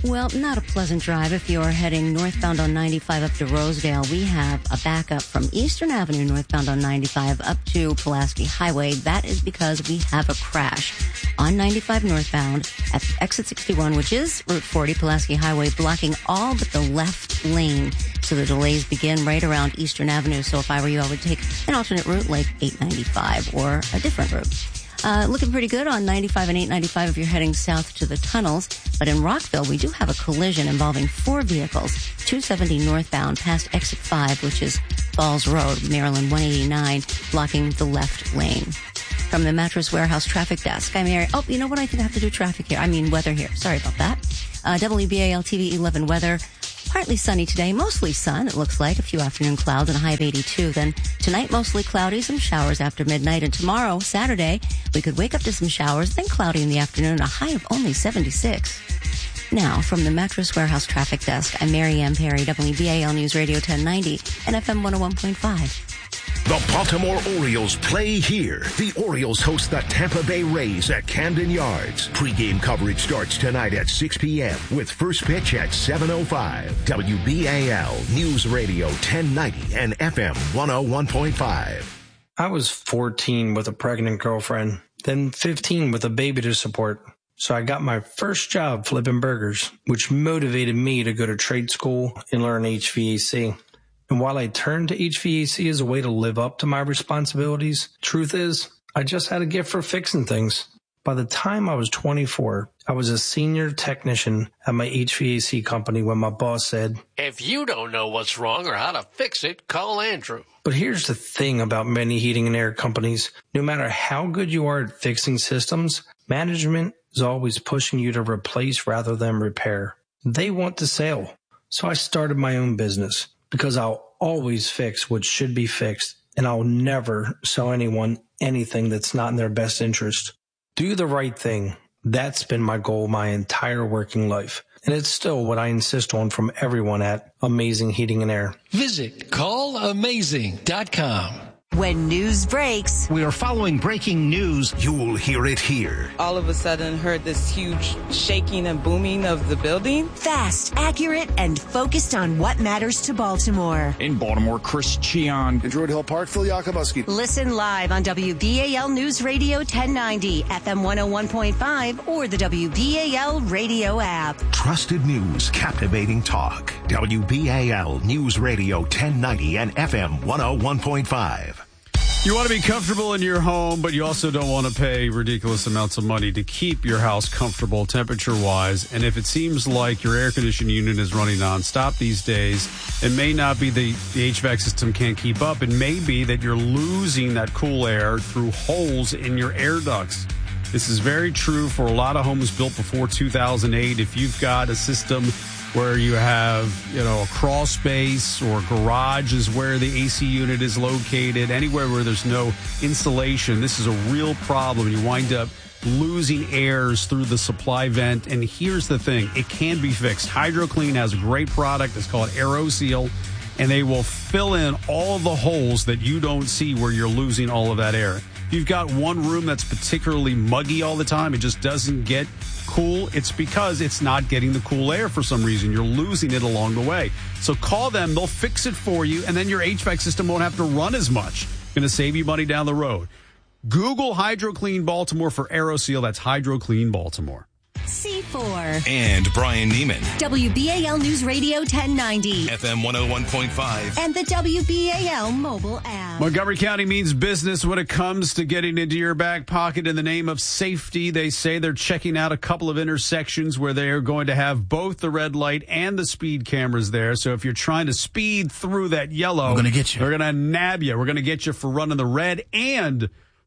Well, not a pleasant drive if you're heading northbound on ninety-five up to Rosedale. We have a backup from Eastern Avenue northbound on ninety-five up to Pulaski Highway. That is because we have a crash on ninety-five northbound at exit sixty-one, which is Route forty, Pulaski Highway, blocking all but the left lane. So the delays begin right around Eastern Avenue. So if I were you, I would take an alternate route like eight ninety-five or a different route. Uh, looking pretty good on ninety-five and eight ninety-five if you're heading south to the tunnels. But in Rockville, we do have a collision involving four vehicles. two seventy northbound past exit five, which is Falls Road, Maryland one eighty-nine, blocking the left lane. From the Mattress Warehouse traffic desk, I'm Mary. Oh, you know what? I think I have to do traffic here. I mean, weather here. Sorry about that. Uh, W B A L T V eleven weather. Partly sunny today, mostly sun, it looks like. A few afternoon clouds and a high of eighty-two. Then tonight, mostly cloudy, some showers after midnight. And tomorrow, Saturday, we could wake up to some showers, then cloudy in the afternoon, a high of only seventy-six. Now, from the Mattress Warehouse traffic desk, I'm Mary Ann Perry, W B A L News Radio ten ninety and F M one oh one point five. The Baltimore Orioles play here. The Orioles host the Tampa Bay Rays at Camden Yards. Pre-game coverage starts tonight at six p.m. with first pitch at seven oh five. W B A L News Radio ten ninety and F M one oh one point five. I was fourteen with a pregnant girlfriend, then fifteen with a baby to support. So I got my first job flipping burgers, which motivated me to go to trade school and learn H V A C. And while I turned to H V A C as a way to live up to my responsibilities, truth is, I just had a gift for fixing things. By the time I was twenty-four, I was a senior technician at my H V A C company when my boss said, "If you don't know what's wrong or how to fix it, call Andrew." But here's the thing about many heating and air companies. No matter how good you are at fixing systems, management is always pushing you to replace rather than repair. They want to sell. So I started my own business because I'll always fix what should be fixed, and I'll never sell anyone anything that's not in their best interest. Do the right thing. That's been my goal my entire working life. And it's still what I insist on from everyone at Amazing Heating and Air. Visit call amazing dot com. When news breaks, we are following breaking news. You'll hear it here. All of a sudden heard this huge shaking and booming of the building. Fast, accurate, and focused on what matters to Baltimore. In Baltimore, Chris Cheon. In Druid Hill Park, Phil Yakobuski. Listen live on W B A L News Radio ten ninety, F M one oh one point five, or the W B A L radio app. Trusted news, captivating talk. W B A L News Radio ten ninety and F M one oh one point five. You want to be comfortable in your home, but you also don't want to pay ridiculous amounts of money to keep your house comfortable temperature-wise. And if it seems like your air conditioning unit is running nonstop these days, it may not be the, the H V A C system can't keep up. It may be that you're losing that cool air through holes in your air ducts. This is very true for a lot of homes built before two thousand eight. If you've got a system where you have, you know, a crawl space or garage is where the A C unit is located, anywhere where there's no insulation, this is a real problem. You wind up losing airs through the supply vent. And here's the thing, it can be fixed. HydroClean has a great product. It's called AeroSeal, and they will fill in all of the holes that you don't see where you're losing all of that air. If you've got one room that's particularly muggy all the time, it just doesn't get cool, it's because it's not getting the cool air for some reason. You're losing it along the way. So call them, they'll fix it for you, and then your H V A C system won't have to run as much. Going to save you money down the road. Google HydroClean Baltimore for AeroSeal. That's HydroClean Baltimore. C four. And Brian Neiman. W B A L News Radio ten ninety. F M one oh one point five. And the W B A L mobile app. Montgomery County means business when it comes to getting into your back pocket in the name of safety. They say they're checking out a couple of intersections where they are going to have both the red light and the speed cameras there. So if you're trying to speed through that yellow, we're going to get you. They're going to nab you. We're going to get you for running the red and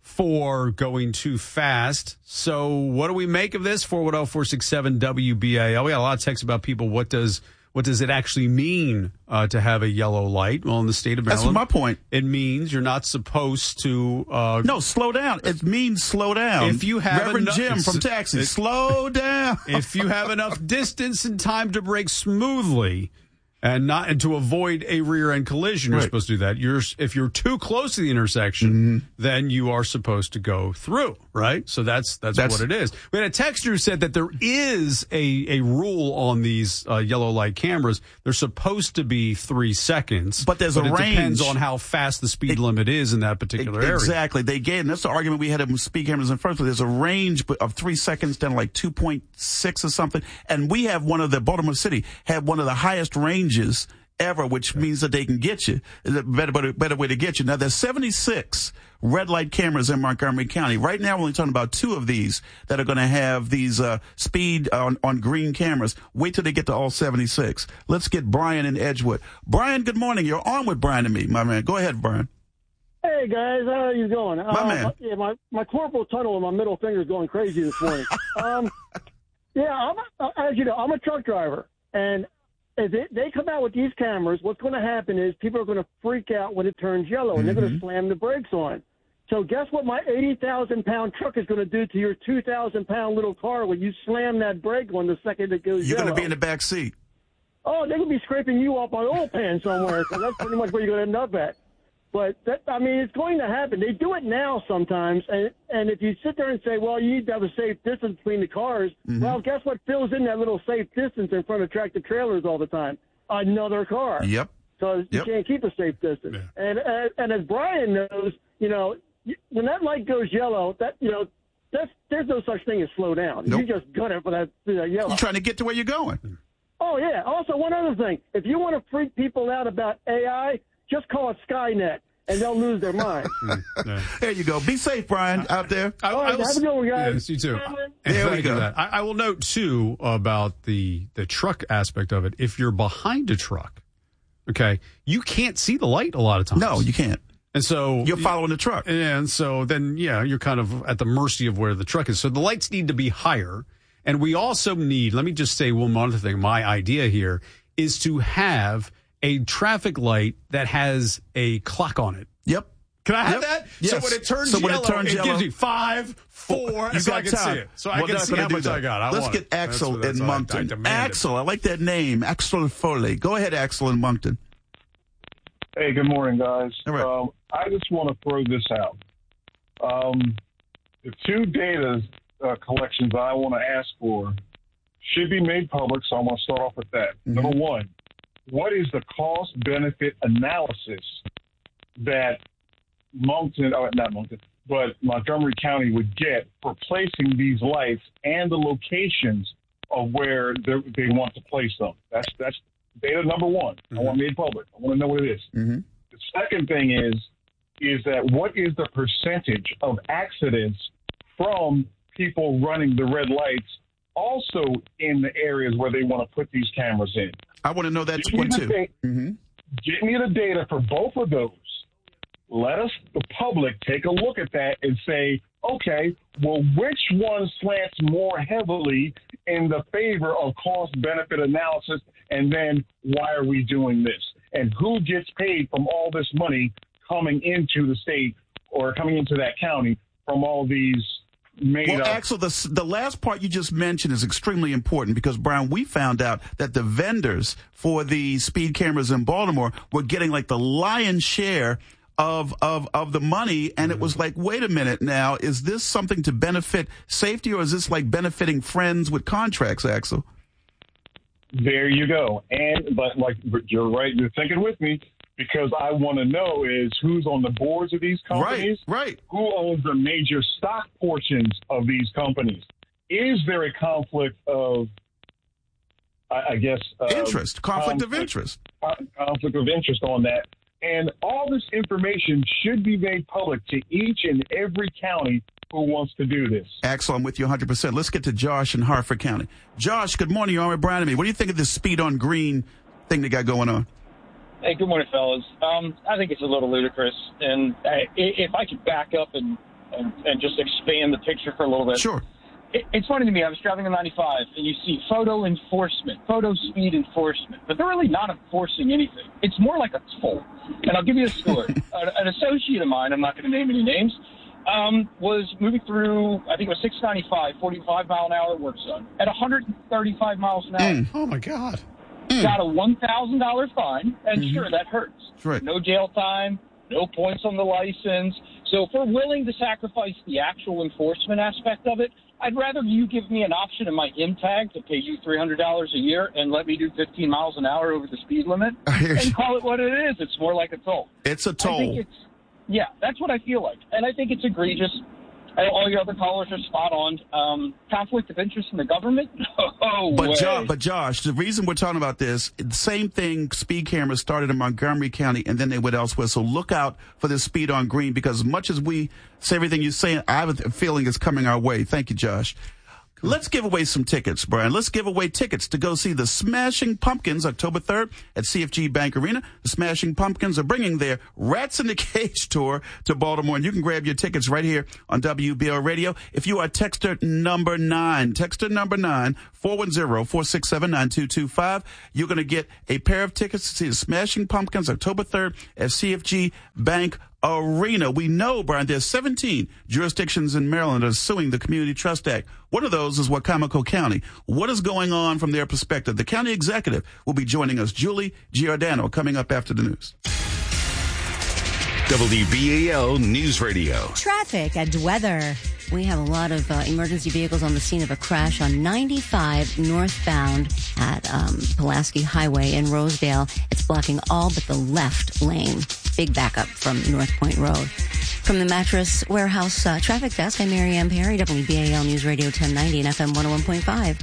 for going too fast. So what do we make of this? four one zero, four six seven, W B A L. We got a lot of texts about people. What does what does it actually mean uh, to have a yellow light? Well, in the state of Maryland, that's my point. It means you're not supposed to. Uh, no, slow down. It means slow down. If you have Reverend enough, Jim from Texas, slow down. If you have enough distance and time to brake smoothly, And not and to avoid a rear end collision, you're Right. supposed to do that. You're if you're too close to the intersection, Mm-hmm. then you are supposed to go through, right? So that's that's, That's- what it is. We had a texter who said that there is a, a rule on these uh, yellow light cameras. They're supposed to be three seconds, But there's a it range. depends on how fast the speed limit is in that particular area. Exactly. They gave, and that's the argument we had of speed cameras in first place. There's a range of three seconds down to like two point six or something. And we have one of the, Baltimore City had one of the highest ranges ever, which means that they can get you. It's a better, better, better way to get you. Now, there's seventy-six red light cameras in Montgomery County. Right now, we're only talking about two of these that are going to have these uh, speed on, on green cameras. Wait till they get to all seventy-six. Let's get Brian in Edgewood. Brian, good morning. You're on with Brian and me, my man. Go ahead, Brian. Hey guys, how are you going? My uh, man. Yeah, my my corporal tunnel and my middle finger is going crazy this morning. um, yeah, I'm a, as you know, I'm a truck driver, and if they, they come out with these cameras, what's going to happen is people are going to freak out when it turns yellow, and Mm-hmm. they're going to slam the brakes on. So guess what my eighty thousand pound truck is going to do to your two thousand pound little car when you slam that brake on the second it goes You're yellow? going to be in the back seat. Oh, they're going to be scraping you off my oil pan somewhere, because that's pretty much where you're going to end up at. But, that, I mean, it's going to happen. They do it now sometimes, and and if you sit there and say, well, you need to have a safe distance between the cars, Mm-hmm. well, guess what fills in that little safe distance in front of tractor trailers all the time? Another car. Yep. So you Yep. can't keep a safe distance. And, and and as Brian knows, you know, y- when that light goes yellow, that you know, that's there's no such thing as slow down. Nope. You just gun it for that, for that yellow. You're trying to get to where you're going. Oh, yeah. Also, one other thing. If you want to freak people out about A I, just call it Skynet, and they'll lose their mind. There you go. Be safe, Brian, out there. All right, have a good one, guys. Yes, you too. There we Thank you go. for that. I, I will note, too, about the, the truck aspect of it. If you're behind a truck, okay, you can't see the light a lot of times. No, you can't. And so You're following the truck. And so then, yeah, you're kind of at the mercy of where the truck is. So the lights need to be higher. And we also need, let me just say one other thing. My idea here is to have a traffic light that has a clock on it. Yep. Can I have Yep. that? Yes. So when it turns So when it yellow, turns it yellow- gives you five, four, You so got I can time. see it. So Well, I can that's see what how I do much I that. got. I Let's want get it. That's Axel what- that's in what I- I Moncton. demand it. Axel, I like that name. Axel Foley. Go ahead, Axel in Moncton. Hey, good morning, guys. All right. Um, I just want to throw this out. Um, the two data uh, collections I want to ask for should be made public, so I'm going to start off with that. Mm-hmm. Number one, what is the cost-benefit analysis that Moncton, oh, not Moncton, but Montgomery County would get for placing these lights and the locations of where they they want to place them? That's that's data number one. I want it made public. I want to know what it is. Mm-hmm. The second thing is, is that what is the percentage of accidents from people running the red lights also in the areas where they want to put these cameras in? I want to know that Give me one the too. da- Mm-hmm. Get me the data for both of those. Let us, the public, take a look at that and say, okay, well, which one slants more heavily in the favor of cost-benefit analysis, and then why are we doing this? And who gets paid from all this money coming into the state or coming into that county from all these made Well, up? Axel, the, the last part you just mentioned is extremely important because, Brian, we found out that the vendors for the speed cameras in Baltimore were getting like the lion's share of of of the money, and it was like, wait a minute now, is this something to benefit safety, or is this like benefiting friends with contracts, Axel? There you go. And but like but you're right, you're thinking with me, because I want to know is who's on the boards of these companies, right? Right. Who owns the major stock portions of these companies? Is there a conflict of, I, I guess, uh, Interest, conflict of interest, conflict of interest on that? And all this information should be made public to each and every county who wants to do this. Axel, I'm with you one hundred percent. Let's get to Josh in Hartford County. Josh, good morning. You're on with Brian and me. What do you think of this speed on green thing they got going on? Hey, good morning, fellas. Um, I think it's a little ludicrous. And I, if I could back up and, and, and just expand the picture for a little bit. Sure. It, it's funny to me. I was driving on ninety-five, and you see photo enforcement, photo speed enforcement, but they're really not enforcing anything. It's more like a toll. And I'll give you a story. an, an associate of mine, I'm not going to name any names, um, was moving through, I think it was six ninety-five, forty-five mile an hour work zone at one hundred thirty-five miles an hour. Mm. Oh, my God. mm. got a one thousand dollars fine, and mm-hmm. sure, that hurts. Right. No jail time, no points on the license. So if we're willing to sacrifice the actual enforcement aspect of it, I'd rather you give me an option in my M tag to pay you three hundred dollars a year and let me do fifteen miles an hour over the speed limit and call it what it is. It's more like a toll. It's a toll. I think it's, yeah, that's what I feel like. And I think it's egregious. All your other callers are spot on. Um, conflict of interest in the government? No but, way. Jo- but Josh, the reason we're talking about this, the same thing, speed cameras started in Montgomery County and then they went elsewhere. So look out for this speed on green, because as much as we say everything you're saying, I have a feeling it's coming our way. Thank you, Josh. Let's give away some tickets, Brian. Let's give away tickets to go see the Smashing Pumpkins October third at C F G Bank Arena. The Smashing Pumpkins are bringing their Rats in the Cage tour to Baltimore, and you can grab your tickets right here on W B L Radio. If you are texter number nine, texter number nine, four one zero, four six seven, nine two two five, you're going to get a pair of tickets to see the Smashing Pumpkins October third at C F G Bank Arena. We know, Brian, there's seventeen jurisdictions in Maryland that are suing the Community Trust Act. One of those is Wacomico County. What is going on from their perspective? The county executive will be joining us, Julie Giordano, coming up after the news. W B A L News Radio. Traffic and weather. We have a lot of uh, emergency vehicles on the scene of a crash on ninety-five northbound at um, Pulaski Highway in Rosedale. It's blocking all but the left lane. Big backup from North Point Road. From the Mattress Warehouse uh, Traffic Desk, I'm Mary Ann Perry, W B A L News Radio ten ninety and F M one oh one point five.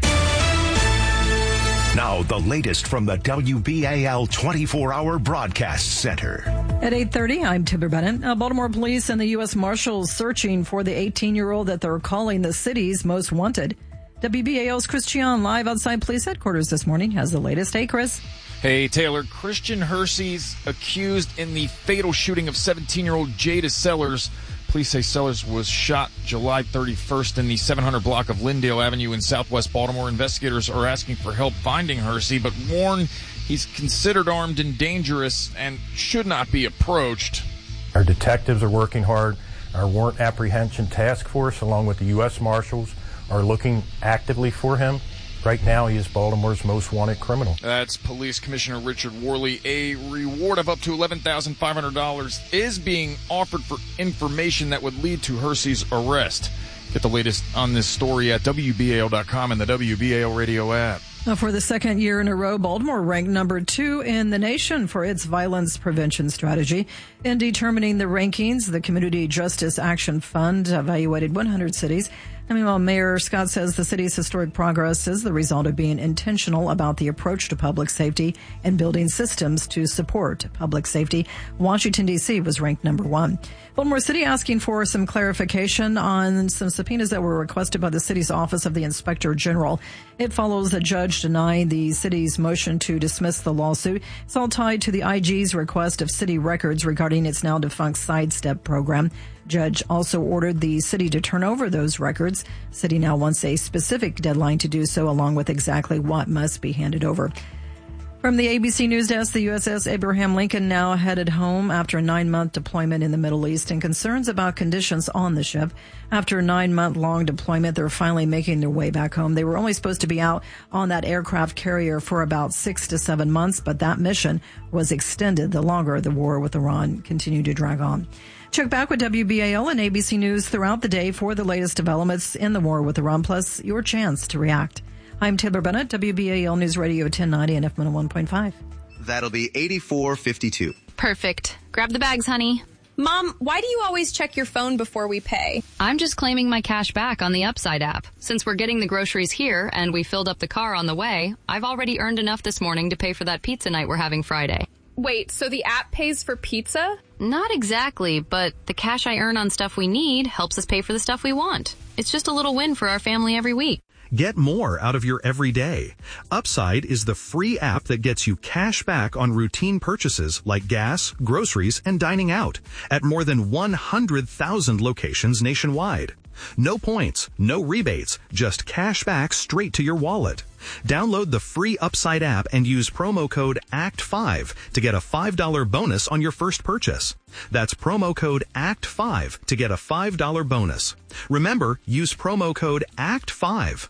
Now, the latest from the W B A L twenty-four hour Broadcast Center. At eight thirty, I'm Timber Bennett. Uh, Baltimore police and the U S Marshals searching for the eighteen-year-old that they're calling the city's most wanted. W B A L's Chris Chion live outside police headquarters this morning has the latest. Hey, Chris. Hey, Taylor. Christian Hersey's accused in the fatal shooting of seventeen-year-old Jada Sellers. Police say Sellers was shot July thirty-first in the seven hundred block of Lindale Avenue in southwest Baltimore. Investigators are asking for help finding Hersey, but warn he's considered armed and dangerous and should not be approached. Our detectives are working hard. Our warrant apprehension task force, along with the U S Marshals, are looking actively for him. Right now, he is Baltimore's most wanted criminal. That's Police Commissioner Richard Worley. A reward of up to eleven thousand five hundred dollars is being offered for information that would lead to Hersey's arrest. Get the latest on this story at W B A L dot com and the W B A L radio app. For the second year in a row, Baltimore ranked number two in the nation for its violence prevention strategy. In determining the rankings, the Community Justice Action Fund evaluated one hundred cities. I mean, while Mayor Scott says the city's historic progress is the result of being intentional about the approach to public safety and building systems to support public safety, Washington, D C was ranked number one. Baltimore City asking for some clarification on some subpoenas that were requested by the city's Office of the Inspector General. It follows the judge denying the city's motion to dismiss the lawsuit. It's all tied to the I G's request of city records regarding its now defunct Sidestep program. Judge also ordered the city to turn over those records. City now wants a specific deadline to do so, along with exactly what must be handed over. From the A B C News Desk, the U S S Abraham Lincoln now headed home after a nine-month deployment in the Middle East and concerns about conditions on the ship. After a nine-month-long deployment, they're finally making their way back home. They were only supposed to be out on that aircraft carrier for about six to seven months, but that mission was extended the longer the war with Iran continued to drag on. Check back with W B A L and A B C News throughout the day for the latest developments in the war with Iran, plus your chance to react. I'm Taylor Bennett, W B A L News Radio ten ninety and F M one oh one point five. That'll be eighty-four fifty-two. Perfect. Grab the bags, honey. Mom, why do you always check your phone before we pay? I'm just claiming my cash back on the Upside app. Since we're getting the groceries here and we filled up the car on the way, I've already earned enough this morning to pay for that pizza night we're having Friday. Wait, so the app pays for pizza? Not exactly, but the cash I earn on stuff we need helps us pay for the stuff we want. It's just a little win for our family every week. Get more out of your everyday. Upside is the free app that gets you cash back on routine purchases like gas, groceries, and dining out at more than one hundred thousand locations nationwide. No points, no rebates, just cash back straight to your wallet. Download the free Upside app and use promo code A C T five to get a five dollars bonus on your first purchase. That's promo code A C T five to get a five dollars bonus. Remember, use promo code A C T five.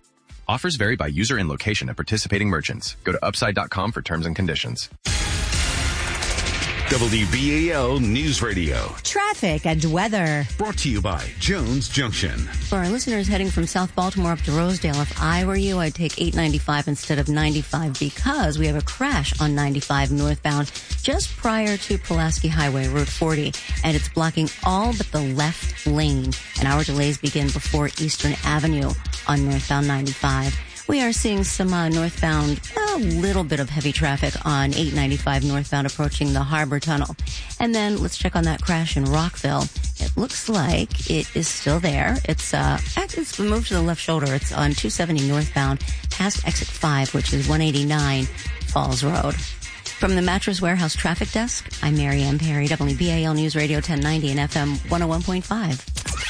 Offers vary by user and location of participating merchants. Go to upside dot com for terms and conditions. W B A L News Radio. Traffic and weather. Brought to you by Jones Junction. For our listeners heading from South Baltimore up to Rosedale, if I were you, I'd take eight ninety-five instead of ninety-five because we have a crash on ninety-five northbound just prior to Pulaski Highway, Route forty, and it's blocking all but the left lane. And our delays begin before Eastern Avenue on northbound ninety-five. We are seeing some uh, northbound, a little bit of heavy traffic on eight ninety-five northbound approaching the Harbor Tunnel. And then let's check on that crash in Rockville. It looks like it is still there. It's uh, it's moved to the left shoulder. It's on two seventy northbound past exit five, which is one eighty-nine Falls Road. From the Mattress Warehouse Traffic Desk, I'm Mary Ann Perry, W B A L News Radio ten ninety and F M one oh one point five.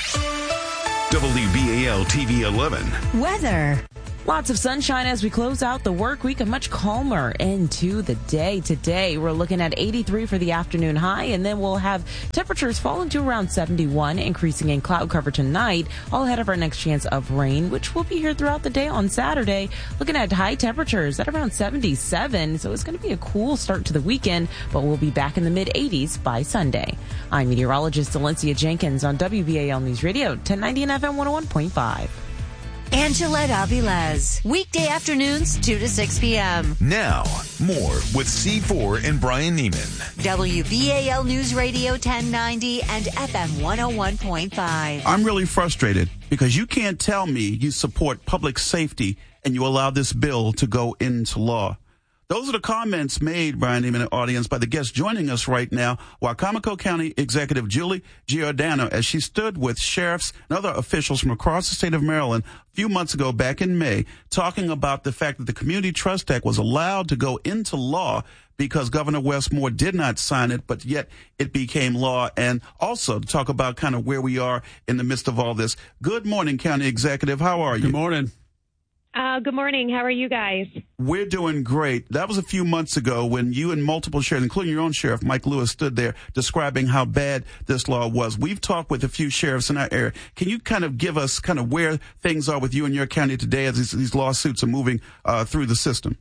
W B A L T V eleven. Weather. Lots of sunshine as we close out the work week, a much calmer into the day. Today, we're looking at eighty-three for the afternoon high, and then we'll have temperatures falling to around seventy-one, increasing in cloud cover tonight, all ahead of our next chance of rain, which will be here throughout the day on Saturday. Looking at high temperatures at around seventy-seven, so it's going to be a cool start to the weekend, but we'll be back in the mid eighties by Sunday. I'm meteorologist Valencia Jenkins on W B A L News Radio, ten ninety and F M one oh one point five. Angelette Avilés. Weekday afternoons, two to six p.m. Now, more with C four and Brian Neiman. W B A L News Radio ten ninety and F M one oh one point five. I'm really frustrated because you can't tell me you support public safety and you allow this bill to go into law. Those are the comments made, Brian Neiman, in the audience by the guest joining us right now, Wicomico County Executive Julie Giordano, as she stood with sheriffs and other officials from across the state of Maryland a few months ago, back in May, talking about the fact that the Community Trust Act was allowed to go into law because Governor Wes Moore did not sign it, but yet it became law. And also to talk about kind of where we are in the midst of all this. Good morning, County Executive. How are you? Good morning. Uh, good morning. How are you guys? We're doing great. That was a few months ago when you and multiple sheriffs, including your own sheriff, Mike Lewis, stood there describing how bad this law was. We've talked with a few sheriffs in our area. Can you kind of give us kind of where things are with you and your county today as these, these lawsuits are moving uh, through the system?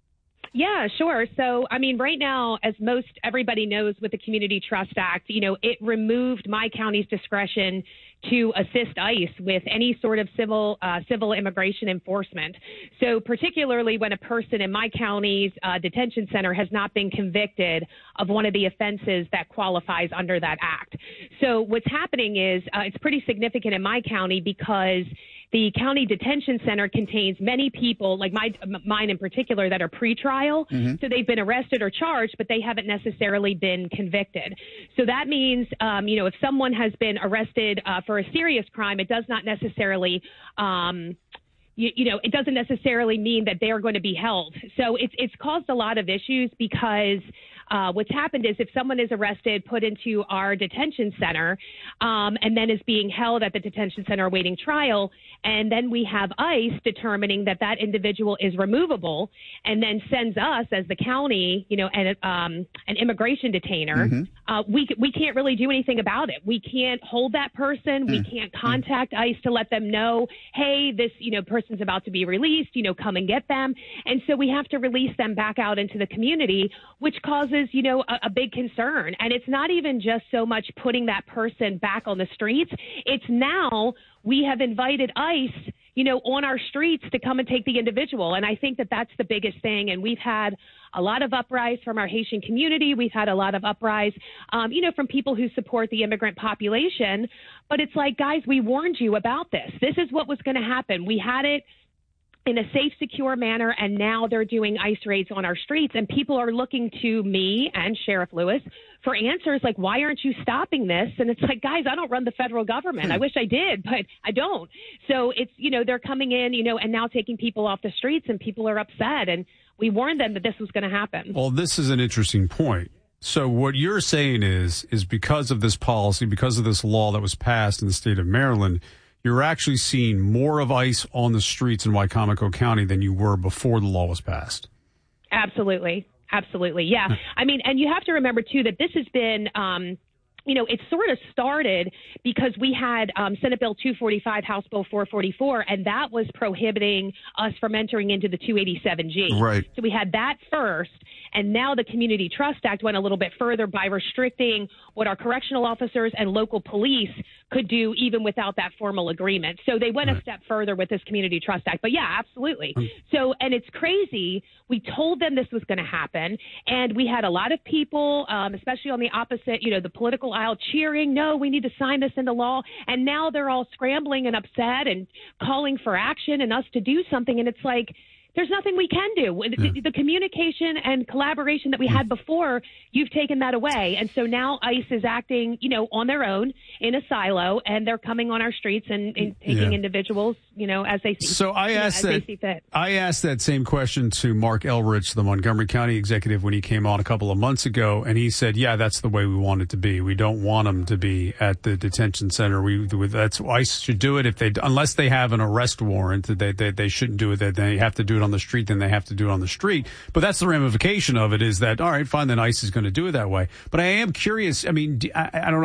Yeah, sure. So, I mean, right now, as most everybody knows with the Community Trust Act, you know, it removed my county's discretion to assist ICE with any sort of civil uh, civil immigration enforcement. So particularly when a person in my county's uh, detention center has not been convicted of one of the offenses that qualifies under that act. So what's happening is uh, it's pretty significant in my county because the county detention center contains many people, like my mine in particular, that are pretrial. Mm-hmm. So they've been arrested or charged, but they haven't necessarily been convicted. So that means, um, you know, if someone has been arrested uh, for a serious crime, it does not necessarily um, You, you know, it doesn't necessarily mean that they are going to be held. So it's it's caused a lot of issues because uh, what's happened is if someone is arrested, put into our detention center, um, and then is being held at the detention center awaiting trial, and then we have ICE determining that that individual is removable, and then sends us as the county, you know, an, um, an immigration detainer, mm-hmm. uh, we we can't really do anything about it. We can't hold that person. Mm-hmm. We can't contact ICE to let them know, hey, this, you know, person's about to be released, you know, come and get them. And so we have to release them back out into the community, which causes, you know, a, a big concern. And it's not even just so much putting that person back on the streets. It's now we have invited ICE, you know, on our streets to come and take the individual. And I think that that's the biggest thing. And we've had a lot of uprise from our Haitian community. We've had a lot of uprise, um, you know, from people who support the immigrant population. But it's like, guys, we warned you about this. This is what was going to happen. We had it in a safe, secure manner, and now they're doing ICE raids on our streets, and people are looking to me and Sheriff Lewis for answers like, why aren't you stopping this? And it's like, guys, I don't run the federal government. I wish I did, but I don't. So it's, you know, they're coming in, you know, and now taking people off the streets, and people are upset, and we warned them that this was going to happen. Well, this is an interesting point. So what you're saying is, is because of this policy, because of this law that was passed in the state of Maryland, you're actually seeing more of ICE on the streets in Wicomico County than you were before the law was passed. Absolutely. Absolutely. Yeah. I mean, and you have to remember, too, that this has been um, you know, it sort of started because we had um, Senate Bill two forty-five, House Bill four forty-four, and that was prohibiting us from entering into the two eighty-seven G. Right. So we had that first, and now the Community Trust Act went a little bit further by restricting what our correctional officers and local police could do even without that formal agreement. So they went right. a step further with this Community Trust Act. But, yeah, absolutely. So, and it's crazy. We told them this was going to happen, and we had a lot of people, um, especially on the opposite, you know, the political aisle, cheering, no, we need to sign this into law. And now they're all scrambling and upset and calling for action and us to do something. And it's like, there's nothing we can do. Yeah. The, the communication and collaboration that we had before, you've taken that away. And so now ICE is acting, you know, on their own in a silo, and they're coming on our streets and, and taking yeah. individuals, you know, as they see, so I asked know, as that, they see fit. I asked that same question to Mark Elrich, the Montgomery County executive, when he came on a couple of months ago, and he said, yeah, that's the way we want it to be. We don't want them to be at the detention center. We that's ICE should do it if they, unless they have an arrest warrant, they, they, they shouldn't do it. That they have to do it on the street, then they have to do it on the street. But that's the ramification of it, is that, all right, fine, then ICE is going to do it that way. But I am curious. I mean, I, I don't know.